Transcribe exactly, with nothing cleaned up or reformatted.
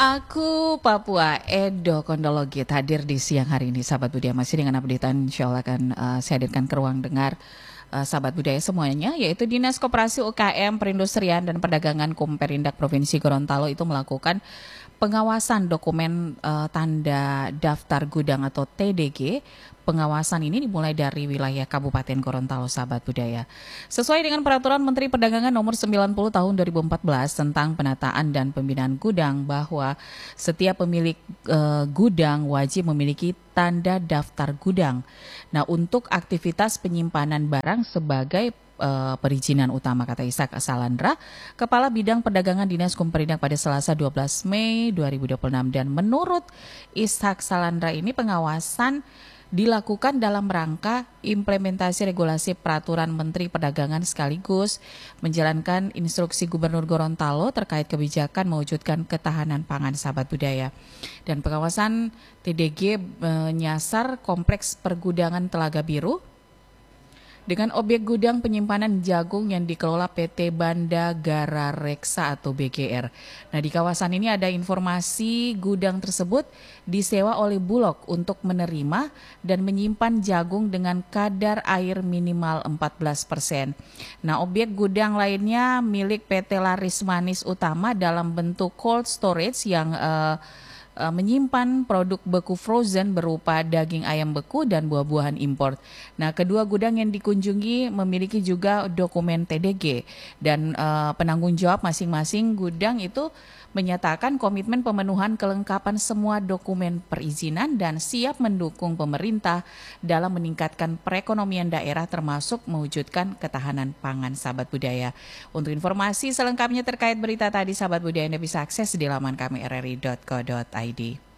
Aku Papua Edo Kondologit hadir di siang hari ini sahabat budaya, masih dengan updatean insya Allah akan uh, saya hadirkan ke ruang dengar uh, sahabat budaya semuanya, yaitu Dinas Koperasi U K M Perindustrian dan Perdagangan Kumperindak Provinsi Gorontalo itu melakukan pengawasan dokumen uh, tanda daftar gudang atau T D G. Pengawasan ini dimulai dari wilayah Kabupaten Gorontalo sahabat budaya. Sesuai dengan Peraturan Menteri Perdagangan Nomor sembilan puluh Tahun dua ribu empat belas tentang penataan dan pembinaan gudang, bahwa setiap pemilik uh, gudang wajib memiliki tanda daftar gudang. Nah, untuk aktivitas penyimpanan barang sebagai Uh, perizinan utama, kata Ishak Salandra, Kepala Bidang Perdagangan Dinas Kumperindak pada Selasa dua belas Mei dua ribu dua puluh enam. Dan menurut Ishak Salandra ini pengawasan dilakukan dalam rangka implementasi regulasi peraturan Menteri Perdagangan sekaligus menjalankan instruksi Gubernur Gorontalo terkait kebijakan mewujudkan ketahanan pangan sahabat budaya. Dan pengawasan T D G menyasar kompleks pergudangan Telaga Biru dengan objek gudang penyimpanan jagung yang dikelola P T Banda Gara Reksa atau B G R. Nah, di kawasan ini ada informasi gudang tersebut disewa oleh Bulog untuk menerima dan menyimpan jagung dengan kadar air minimal empat belas persen. Nah, objek gudang lainnya milik P T Laris Manis Utama dalam bentuk cold storage yang uh, menyimpan produk beku frozen berupa daging ayam beku dan buah-buahan impor. Nah, kedua gudang yang dikunjungi memiliki juga dokumen T D G dan uh, penanggung jawab masing-masing gudang itu menyatakan komitmen pemenuhan kelengkapan semua dokumen perizinan dan siap mendukung pemerintah dalam meningkatkan perekonomian daerah termasuk mewujudkan ketahanan pangan sahabat budaya. Untuk informasi selengkapnya terkait berita tadi sahabat budaya, Anda bisa akses di laman kami r r i dot co dot i d.